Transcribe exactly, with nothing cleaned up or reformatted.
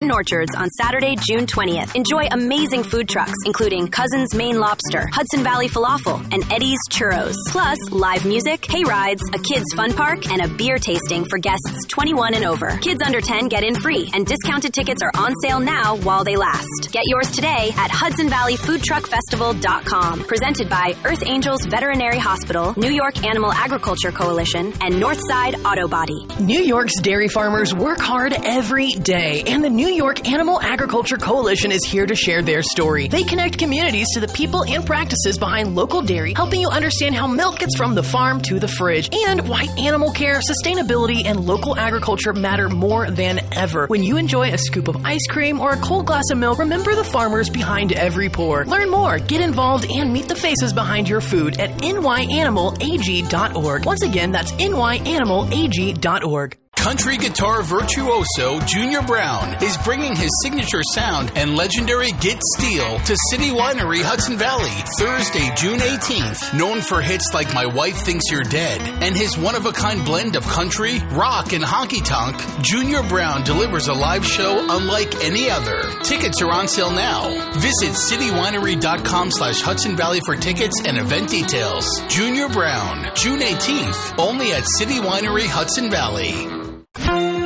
and Orchards on Saturday, June twentieth. Enjoy amazing food trucks, including Cousin's Maine Lobster, Hudson Valley Falafel, and Eddie's Churros. Plus, live music, hay rides, a kids' fun park, and a beer tasting for guests twenty-one and over. Kids under ten get in free, and discounted tickets are on sale now while they last. Get yours today at Hudson Valley Food Truck Festival dot com. Presented by Earth Angels Veterinary Hospital, New York Animal Agriculture Coalition, and Northside Auto Body. New York's dairy farmers work hard every day, and the New York Animal Agriculture Coalition is here to share their story. They connect communities to the people and practices behind local dairy, helping you understand how milk gets from the farm to the fridge, and why animal care, sustainability, and local agriculture matter more than ever. When you enjoy a scoop of ice cream or a cold glass of milk, remember the farmers behind every pour. Learn more, get involved, and meet the faces behind your food at N Y animal A G dot org. Once again, that's N Y animal A G dot org. Country guitar virtuoso Junior Brown is bringing his signature sound and legendary Git Steel to City Winery, Hudson Valley, Thursday, June eighteenth. Known for hits like My Wife Thinks You're Dead and his one-of-a-kind blend of country, rock, and honky-tonk, Junior Brown delivers a live show unlike any other. Tickets are on sale now. Visit citywinery.com slash Hudson Valley for tickets and event details. Junior Brown, June eighteenth, only at City Winery, Hudson Valley.